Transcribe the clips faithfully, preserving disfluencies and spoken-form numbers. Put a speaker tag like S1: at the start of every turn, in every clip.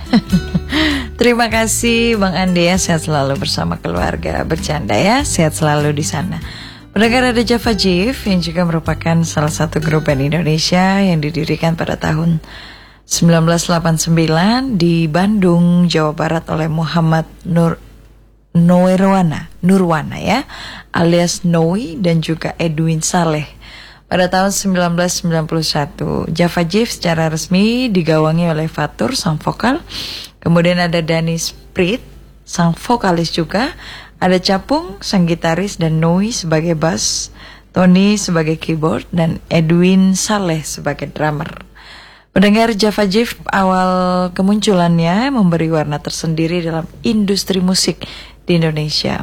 S1: Terima kasih Bang Andi ya, sehat selalu bersama keluarga bercanda ya, sehat selalu di sana. Pendengar, ada Java Jive yang juga merupakan salah satu grup band Indonesia yang didirikan pada tahun sembilan belas delapan puluh sembilan di Bandung, Jawa Barat oleh Muhammad Nur Nurwana, Nurwana ya, alias Noi, dan juga Edwin Saleh. Pada tahun sembilan belas sembilan puluh satu, Java Jive secara resmi digawangi oleh Fatur, sang vokal. Kemudian ada Danis Prit, sang vokalis juga. Ada Capung, sang gitaris, dan Noi sebagai bass, Tony sebagai keyboard, dan Edwin Saleh sebagai drummer. Pendengar, Java Jive awal kemunculannya memberi warna tersendiri dalam industri musik di Indonesia.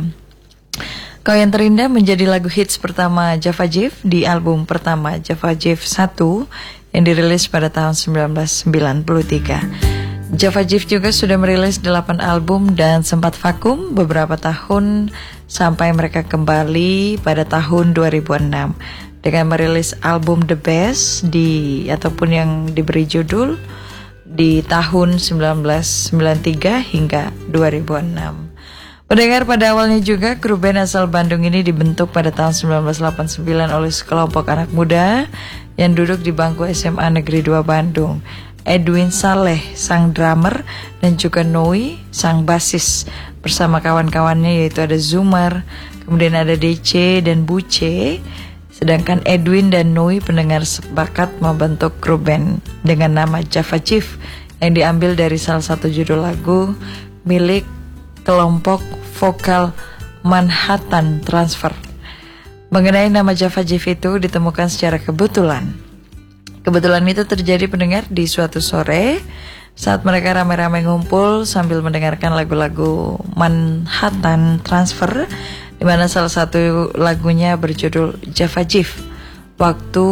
S1: Kau Yang Terindah menjadi lagu hits pertama Java Jive di album pertama Java Jive satu yang dirilis pada tahun sembilan belas sembilan puluh tiga. Java Jive juga sudah merilis delapan album dan sempat vakum beberapa tahun sampai mereka kembali pada tahun dua ribu enam dengan merilis album The Best di ataupun yang diberi judul di tahun sembilan belas sembilan puluh tiga hingga dua ribu enam. Pendengar, pada awalnya juga grup band asal Bandung ini dibentuk pada tahun sembilan belas delapan puluh sembilan oleh sekelompok anak muda yang duduk di bangku S M A Negeri dua Bandung. Edwin Saleh, sang drummer, dan juga Noi, sang bassis, bersama kawan-kawannya yaitu ada Zumar, kemudian ada D C dan Buce. Sedangkan Edwin dan Noi pendengar sepakat membentuk grup band dengan nama Java Jive yang diambil dari salah satu judul lagu milik kelompok vokal Manhattan Transfer. Mengenai nama Java Jive itu ditemukan secara kebetulan. Kebetulan itu terjadi, pendengar, di suatu sore saat mereka ramai-ramai ngumpul sambil mendengarkan lagu-lagu Manhattan Transfer, di mana salah satu lagunya berjudul Java Jive. Waktu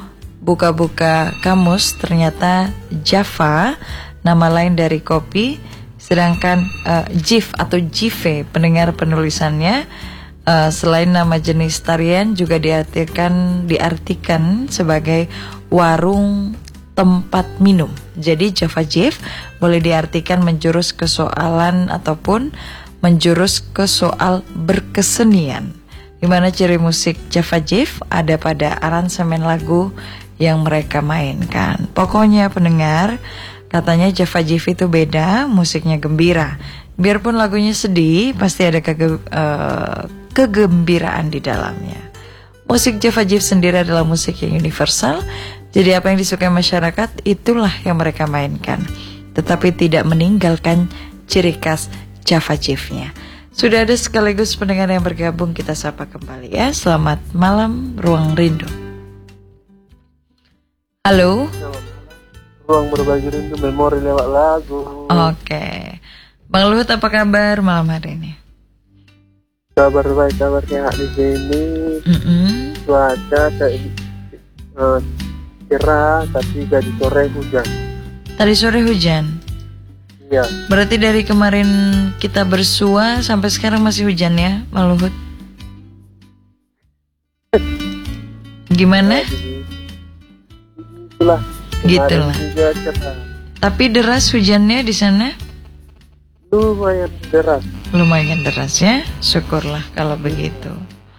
S1: buka-buka kamus ternyata Java nama lain dari kopi, sedangkan uh, Jive atau Jive pendengar penulisannya uh, selain nama jenis tarian juga diartikan diartikan sebagai warung tempat minum. Jadi Java Jive boleh diartikan menjurus ke soalan ataupun menjurus ke soal berkesenian, di mana ciri musik Java Jive ada pada aransemen lagu yang mereka mainkan. Pokoknya pendengar, katanya Java Jive itu beda, musiknya gembira. Biarpun lagunya sedih, pasti ada kege, uh, kegembiraan di dalamnya. Musik Java Jive sendiri adalah musik yang universal. Jadi apa yang disukai masyarakat, itulah yang mereka mainkan. Tetapi tidak meninggalkan ciri khas Java Jive-nya. Sudah ada sekaligus pendengar yang bergabung, kita sapa kembali ya. Selamat malam, Ruang Rindu. Halo.
S2: Ruang Berbagi Rindu, memori lewat lagu.
S1: Oke, Bang Luhut, apa kabar malam hari ini?
S2: Kabar baik, kabar sehat di sini.
S1: Mm-mm.
S2: Cuaca uh, cerah, tapi tadi sore hujan.
S1: Tadi sore hujan?
S2: Iya.
S1: Berarti dari kemarin kita bersua sampai sekarang masih hujan ya, Bang Luhut? Gimana?
S2: Itulah.
S1: Gitulah. Tapi deras hujannya di sana?
S2: Lumayan deras.
S1: Lumayan deras ya, syukurlah kalau begitu.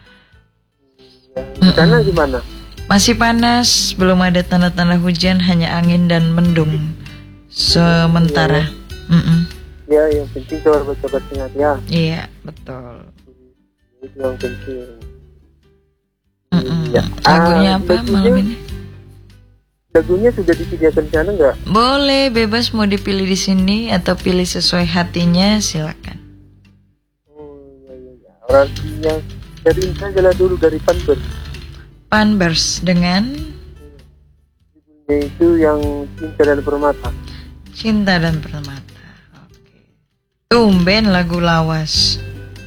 S2: Di sana gimana?
S1: Masih panas, belum ada tanda-tanda hujan, hanya angin dan mendung sementara.
S2: Iya, yang penting coba-coba sehat ya.
S1: Iya, betul.
S2: Itu yang penting.
S1: Ya. Lagunya
S2: ah,
S1: apa malam ini?
S2: Lagunya sudah disediakan di sana nggak?
S1: Boleh, bebas mau dipilih di sini atau pilih sesuai hatinya, silakan.
S2: Oh iya iya. iya. Orangnya dari saja dulu dari Panbers.
S1: Panbers dengan
S2: itu yang Cinta dan Permata.
S1: Cinta dan Permata. Oke. Tumben lagu lawas.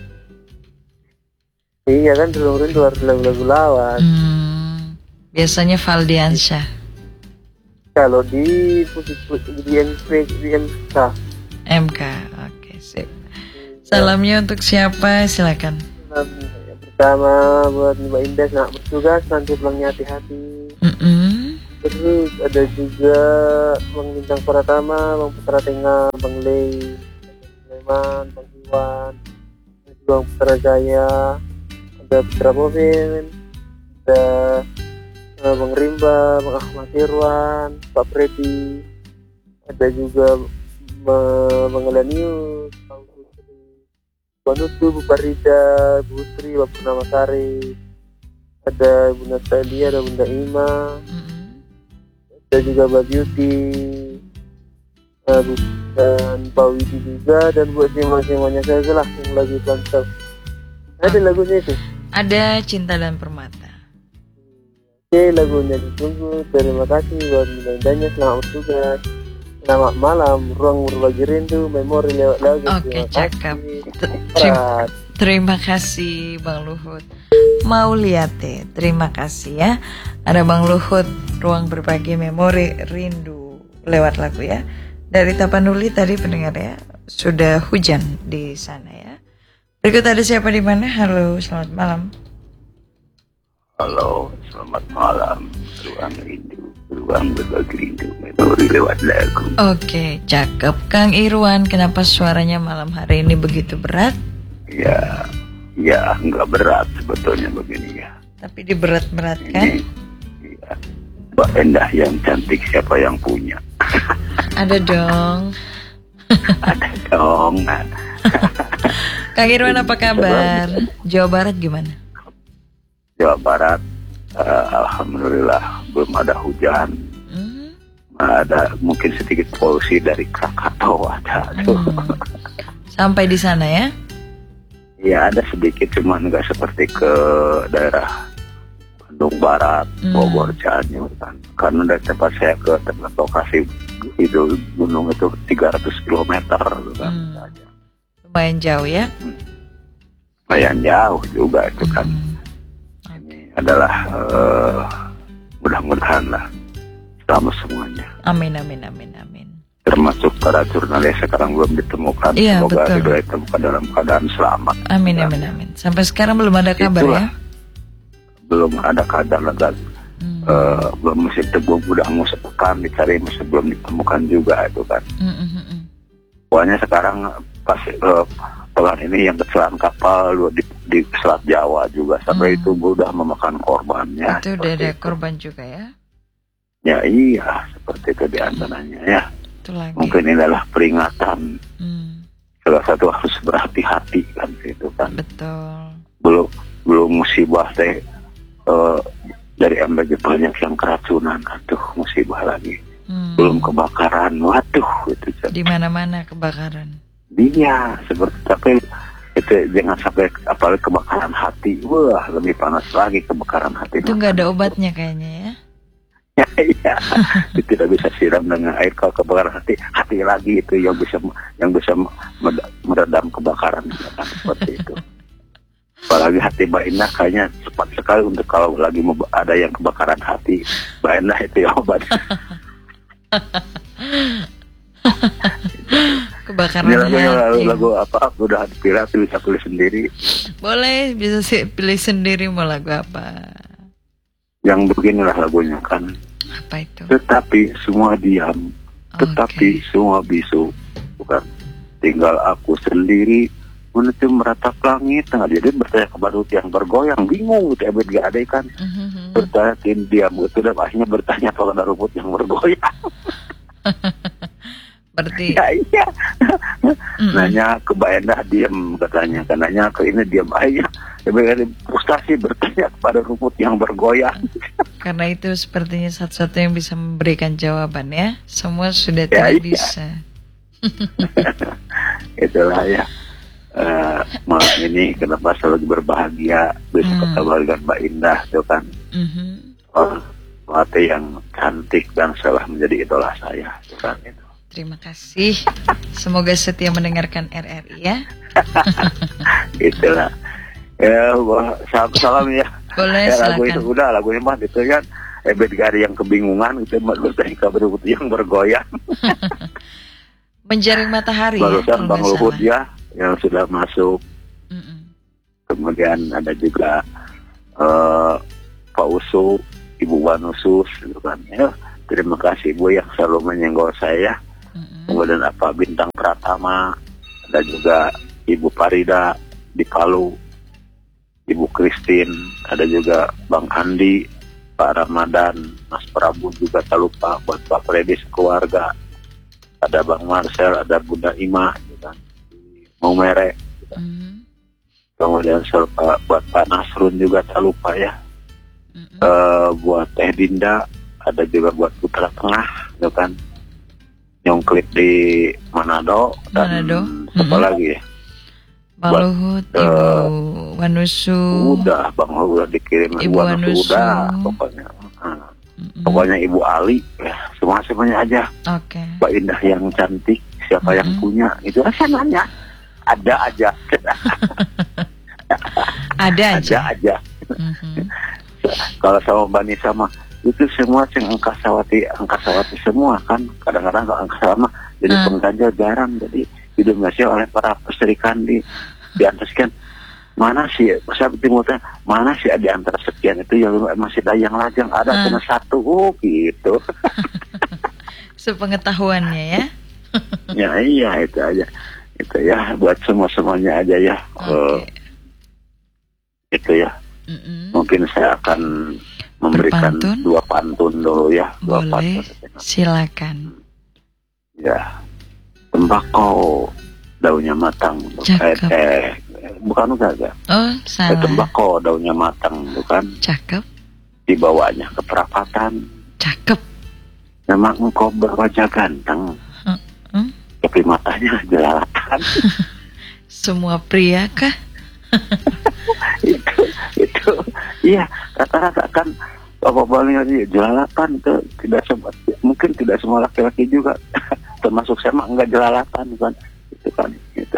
S2: Iya kan, dulu dulu lagu-lagu lawas.
S1: Hmm, biasanya Valdiansyah.
S2: Kalau di di M K di M K.
S1: M K, oke, sip. Salamnya untuk siapa? Silakan.
S2: Yang pertama buat Mbak Indah, nak bertugas nanti pulangnya hati-hati.
S1: Mm-mm.
S2: Terus ada juga Bang Bintang Pratama, Bang Putra Tengah, Bang Lei, Bang Sulaiman, Bang Iwan, ada juga Bang Putra Jaya, ada Putra Bobin, ada uh, Bang Rimba, Bang Ahmad Irwan, Pak Freddy, ada juga uh, Bang Elanius, Bang Putri, Bang Nutu, Bu Parida, Bu Sri, Bang Purnama Sari, ada Bunda Stadia, ada Bunda Ima,
S1: Mm-mm.
S2: ada juga Mbak Beauty, uh, dan Pak Widi juga, dan buat semuanya saja lah yang lagi pantau. Ada lagunya itu.
S1: Ada Cinta dan Permata.
S2: Oke, lagunya ditunggu. Terima kasih buat indahnya. Selamat bertugas. Selamat malam. Ruang berbagi rindu. Memori lewat lagu.
S1: Oke,
S2: Terima
S1: cakep.
S2: kasih.
S1: T- Terima,
S2: Berat.
S1: terima kasih Bang Luhut. Mau lihat deh, terima kasih ya. Ada Bang Luhut, ruang berbagi memori rindu lewat lagu ya. Dari Tapanuli tadi pendengar ya, sudah hujan di sana ya. Berikut ada siapa di mana? Halo, selamat malam.
S3: Halo, selamat malam. Ruang rindu, ruang berbagi rindu, memori lewat lagu.
S1: Oke, cakep. Kang Irwan, kenapa suaranya malam hari ini begitu berat?
S3: Ya, ya nggak berat sebetulnya begini ya.
S1: Tapi diberat-beratkan.
S3: Ini, ya, Mbak Endah yang cantik siapa yang punya?
S1: Ada dong.
S3: Ada dong.
S1: Kang Irwan apa kabar? Jawa Barat gimana?
S3: Jawa Barat, eh, alhamdulillah belum ada hujan.
S1: Hmm.
S3: Ada mungkin sedikit polusi dari Krakatau ada.
S1: Hmm. Sampai di sana ya?
S3: Ya ada sedikit, cuman nggak seperti ke daerah Bandung Barat,
S1: Hmm.
S3: Bogor, Cianjur kan. Karena dari tempat saya ke tempat lokasi itu gunung itu tiga ratus kilometer kan.
S1: Hmm. Lumayan jauh ya?
S3: Lumayan jauh juga itu kan.
S1: Hmm.
S3: Ini adalah eh, mudah-mudahan lah selamat semuanya.
S1: Amin, amin, amin, amin.
S3: Termasuk para jurnalis sekarang belum ditemukan.
S1: Iya,
S3: Semoga
S1: betul.
S3: sudah ditemukan dalam keadaan selamat.
S1: Amin,
S3: Ya.
S1: amin, amin. Sampai sekarang belum ada kabar
S3: Itulah.
S1: ya?
S3: Belum ada kabar dan
S1: Hmm.
S3: eh, belum masih teguh, udah mau sepekan dicari masih belum ditemukan juga itu kan.
S1: Hmm, hmm, hmm, hmm.
S3: Pokoknya sekarang pas uh, pekan ini yang kecelakaan kapal di, di Selat Jawa juga sampai
S1: Hmm.
S3: itu udah memakan korbannya.
S1: Itu udah
S3: seperti
S1: ada
S3: itu.
S1: korban juga ya?
S3: Ya iya, seperti itu diantaranya ya.
S1: Itu lagi.
S3: Mungkin ini adalah peringatan.
S1: Hmm.
S3: Salah satu harus berhati-hati kan itu kan.
S1: Betul.
S3: Belum belum musibah teh uh, dari M B G banyak yang keracunan, aduh musibah lagi.
S1: Hmm.
S3: Belum kebakaran, waduh itu.
S1: Di mana-mana kebakaran.
S3: Dia seperti tapi itu jangan sampai apalagi kebakaran hati, wah lebih panas lagi kebakaran hati.
S1: Itu nggak ada obatnya kayaknya ya?
S3: Ya, iya. Itu tidak bisa siram dengan air. Kalau kebakaran hati, hati lagi itu yang bisa yang bisa med- meredam kebakaran kan, seperti itu. Apalagi hati Mbak Indah kayaknya cepat sekali untuk kalau lagi mau ada yang kebakaran hati, Mbak Indah itu yang obat.
S1: Kebakaran
S3: Ini lagunya lagu,
S1: hati.
S3: lagu apa? Udah pilih bisa pilih sendiri.
S1: Boleh, bisa sih pilih sendiri mau lagu apa.
S3: Yang beginilah lagunya kan.
S1: Apa itu?
S3: Tetapi semua diam, tetapi
S1: Oke.
S3: semua bisu, bukan? Tinggal aku sendiri menuju meratap langit. Nah, jadi bertanya ke badut yang bergoyang, bingung gitu, Ebed gak ada kan?
S1: Mhm.
S3: Bertanya diam itu dan akhirnya bertanya pada rumput yang bergoyang.
S1: Berarti
S3: Ya iya.
S1: Mm-mm.
S3: Nanya ke Mbak Endah diam katanya, kan nanya ke ini diam aja. Ebed frustasi bertanya kepada rumput yang bergoyang.
S1: karena itu sepertinya satu-satu yang bisa memberikan jawaban ya. Semua sudah
S3: Ya,
S1: tidak
S3: iya.
S1: bisa.
S3: Itulah ya. Eh, malam ini kenapa selalu berbahagia bisa
S1: Hmm.
S3: ketemu dengan Mbak Indah itu kan.
S1: Mhm.
S3: Oh, pelatih yang cantik dan selalu menjadi idola saya itu kan itu.
S1: Terima kasih. Semoga setia mendengarkan R R I ya.
S3: Itulah. Ya, wah, salam, salam ya.
S1: Boleh,
S3: Ya, lagu itu
S1: silakan.
S3: udah lagunya mah itu kan. Ebed Gari yang kebingungan itu bertanya ke rumput yang bergoyang.
S1: Menjaring matahari ya,
S3: Barusan
S1: kalau
S3: Bang
S1: nggak
S3: Luhut
S1: salah.
S3: ya yang sudah masuk.
S1: Mm-mm.
S3: Kemudian ada juga eh, Pak Usu Ibu Wanusus gitu kan. Ya, terima kasih Ibu yang selalu menyenggol saya. Mm-hmm. Kemudian apa Bintang Pratama, ada juga Ibu Parida di Palu, Ibu Christine, ada juga Bang Andi, Pak Ramadan, Mas Prabu juga tak lupa buat Pak Freddy keluarga, ada Bang Marcel, ada Bunda Ima, gitu kan. Mau merek. Gitu. Mm-hmm. Kemudian serta buat Pak Nasrun juga tak lupa ya. Mm-hmm. Uh, buat Teh Dinda, ada juga buat Putra Tengah, gitu kan. Nyongklip di Manado, dan
S1: Manado.
S3: Siapa mm-hmm. lagi ya?
S1: Bang Luhut, uh, Ibu Wanusu.
S3: Udah, Bang Luhut udah dikirim.
S1: Ibu Wanusu.
S3: Udah, pokoknya. Nah, mm-hmm. Pokoknya Ibu Ali, ya, semua-semuanya aja.
S1: Oke. Okay.
S3: Mbak Indah yang cantik, siapa mm-hmm. yang punya? Itu saya nanya. Ada aja.
S1: Ada aja.
S3: Ada aja. Mm-hmm. Kalau sama Mbak Nisa mah itu semua ceng angkasawati angkasawati semua kan. Kadang-kadang kalau angkasawati mah jadi hmm. pengganjal jarang, jadi didominasi oleh para peserikandi di antara sekian. Mana sih saya timutnya mana sih di antara sekian itu yang masih dayang lajang ada hmm. cuma satu oh, gitu.
S1: Sepengetahuannya ya.
S3: Ya iya itu aja. Itu ya buat semua-semuanya aja ya. Okay. Uh, itu ya. Mm-mm. Mungkin saya akan memberikan Berpantun? dua pantun dulu ya. Dua
S1: Boleh,
S3: pantun.
S1: Silakan.
S3: Ya, tembakau daunnya matang, eh, eh bukan enggak ya?
S1: Oh, salah.
S3: Eh, tembakau daunnya matang, bukan?
S1: Cakep.
S3: Dibawanya ke perapatan.
S1: Cakep.
S3: Memang engkau berwajah ganteng, hmm? Hmm? Tapi matanya jelalatan.
S1: Semua pria kah?
S3: itu itu iya rata-rata kan apa balenya jelalatan itu tidak semua, mungkin tidak semua laki-laki juga termasuk saya mah enggak jelalatan kan itu kan gitu.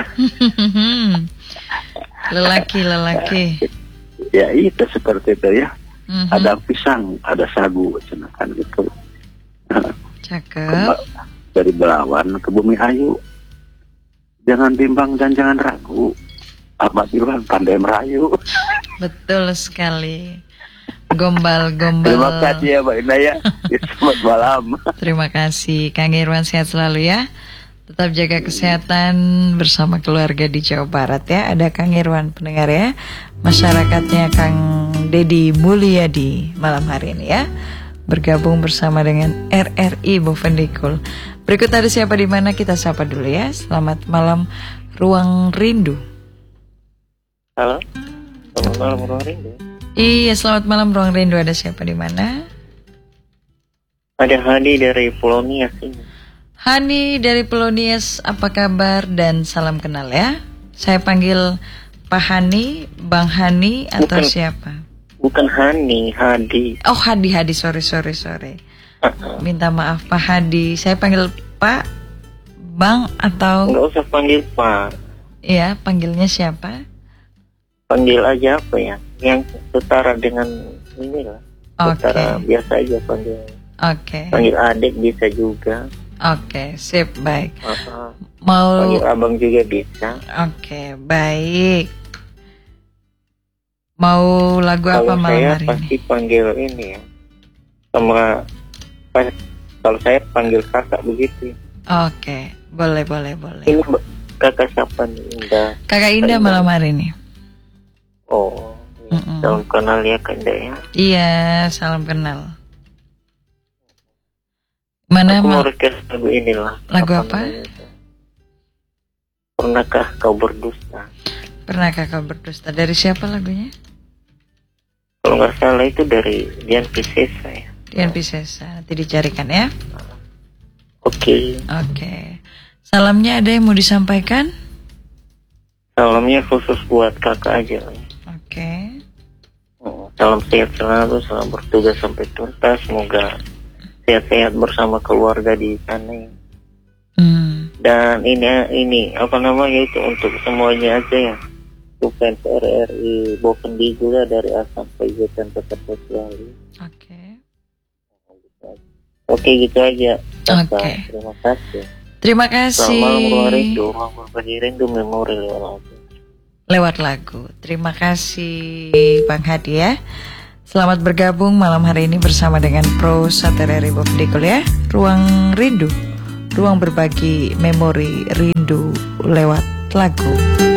S1: Lelaki-lelaki
S3: ya, ya itu seperti itu ya. Mm-hmm. Ada pisang ada sagu kan gitu.
S1: Cakep.
S3: Dari Belawan ke Bumi Ayu, jangan bimbang dan jangan ragu, Ahmad Irwan pandai merayu.
S1: Betul sekali. Gombal-gombal.
S3: Terima kasih ya Mbak Indah ya. Selamat malam.
S1: Terima kasih Kang Irwan, sehat selalu ya. Tetap jaga kesehatan bersama keluarga di Jawa Barat ya. Ada Kang Irwan pendengar ya. Masyarakatnya Kang Dedi Mulyadi malam hari ini ya. Bergabung bersama dengan R R I Bovendikul. Berikut ada siapa di mana, kita sapa dulu ya. Selamat malam Ruang Rindu.
S2: Halo. Selamat malam Ruang Rindu.
S1: Iya, selamat malam Ruang Rindu. Ada siapa di mana?
S2: Ada Hani dari Pulau Nias ini.
S1: Hani dari Pulau Nias, apa kabar dan salam kenal ya. Saya panggil Pak Hani, Bang Hani atau bukan, siapa?
S2: Bukan Hani, Hadi.
S1: Oh Hadi, Hadi, sorry, sorry, sorry. Minta maaf Pak Hadi. Saya panggil Pak, Bang atau?
S2: Nggak usah panggil Pak.
S1: Iya, panggilnya siapa?
S2: Panggil aja apa ya? Yang setara dengan ini lah. Setara okay. Biasa aja panggil. Oke.
S1: Okay.
S2: Panggil adik bisa juga.
S1: Oke, okay, sip, baik.
S2: Uh-huh.
S1: Mau
S2: panggil abang juga bisa.
S1: Oke, okay, baik. Mau lagu kalau apa malam hari ini?
S2: Kalau saya pasti panggil ini ya. Sama kalau saya panggil kakak begitu.
S1: Oke, okay. boleh, boleh, boleh.
S2: Ini kakak siapa nih? Indah.
S1: Kakak Indah malam hari ini.
S2: Oh, ya. Salam kenal ya Kak Indah ya.
S1: Iya, salam kenal. Mana
S2: aku
S1: mau
S2: request lagu inilah.
S1: Lagu apa? apa?
S2: Pernahkah kau berdusta?
S1: Pernahkah kau berdusta? Dari siapa lagunya?
S2: Kalau nggak salah itu dari Dian Piscesa ya.
S1: Dian Piscesa, nanti dicarikan ya.
S2: Oke. Okay.
S1: Oke. Okay. Salamnya ada yang mau disampaikan?
S2: Salamnya khusus buat kakak aja. Oke.
S1: Okay.
S2: Salam sehat selalu, salam bertugas sampai tuntas, semoga sehat-sehat bersama keluarga di sana. Hmm. Dan ini ini apa namanya itu untuk semuanya aja ya. Bukan R R I Bovendikul dari Asam Kegiatan Tetap Sosial.
S1: Oke.
S2: Oke gitu aja.
S1: Oke. Okay.
S2: Terima kasih.
S1: Terima kasih.
S2: Selamat malam Ruang Rindu, berbagi rindu memori lewat lagu.
S1: Lewat lagu. Terima kasih Bang Hadi ya. Selamat bergabung malam hari ini bersama dengan Pro Satereri Bob Dikul ya. Ruang Rindu, ruang berbagi memori rindu lewat lagu.